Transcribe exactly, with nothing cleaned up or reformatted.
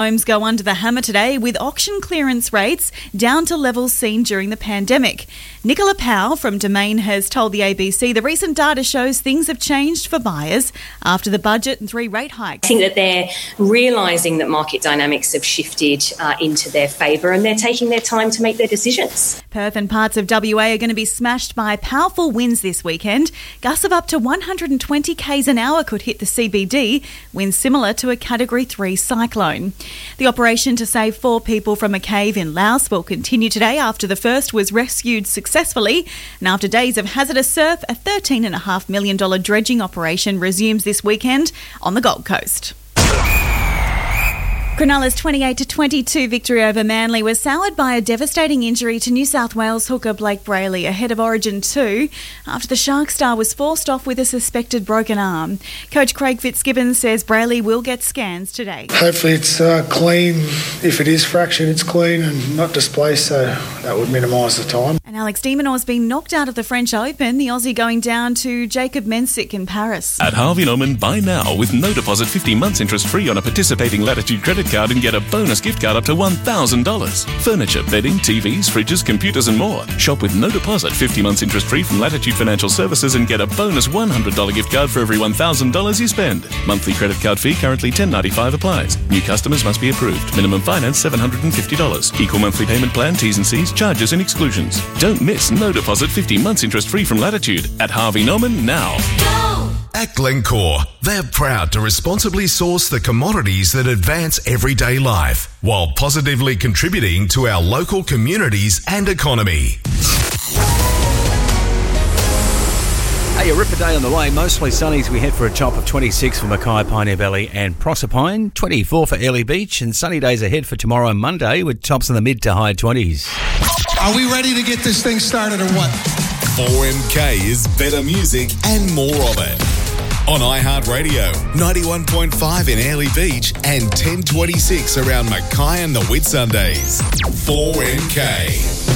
Homes go under the hammer today with auction clearance rates down to levels seen during the pandemic. Nicola Powell from Domain has told the A B C the recent data shows things have changed for buyers after the budget and three rate hikes. I think that they're realising that market dynamics have shifted uh, into their favour and they're taking their time to make their decisions. Perth and parts of W A are going to be smashed by powerful winds this weekend. Gusts of up to one hundred twenty kays an hour could hit the C B D, winds similar to a Category three cyclone. The operation to save four people from a cave in Laos will continue today after the first was rescued successfully. And after days of hazardous surf, a thirteen point five million dollars dredging operation resumes this weekend on the Gold Coast. Cronulla's twenty-eight to twenty-two victory over Manly was soured by a devastating injury to New South Wales hooker Blake Brayley ahead of Origin two after the Shark star was forced off with a suspected broken arm. Coach Craig Fitzgibbons says Brayley will get scans today. Hopefully it's uh, clean. If it is fractured, it's clean and not displaced, so that would minimise the time. And Alex de Minaur has been knocked out of the French Open, the Aussie going down to Jacob Mensik in Paris. At Harvey Norman, buy now with no deposit, fifty months interest free on a participating Latitude credit card and get a bonus gift card up to one thousand dollars. Furniture, bedding, T Vs, fridges, computers and more. Shop with no deposit, fifty months interest free from Latitude Financial Services and get a bonus one hundred dollars gift card for every one thousand dollars you spend. Monthly credit card fee currently ten dollars ninety-five applies. New customers must be approved. Minimum finance seven hundred fifty dollars. Equal monthly payment plan, T's and C's, charges and exclusions. Don't miss no deposit, fifty months interest free from Latitude at Harvey Norman now. Go! At Glencore, they're proud to responsibly source the commodities that advance everyday life while positively contributing to our local communities and economy. Hey, a ripper day on the way. Mostly sunny as we head for a top of twenty-six for Mackay, Pioneer Valley and Proserpine, twenty-four for Airlie Beach, and sunny days ahead for tomorrow and Monday with tops in the mid to high twenties. Are we ready to get this thing started or what? four M K is better music and more of it. On iHeartRadio, ninety-one point five in Airlie Beach and ten twenty-six around Mackay and the Whitsundays. four M K.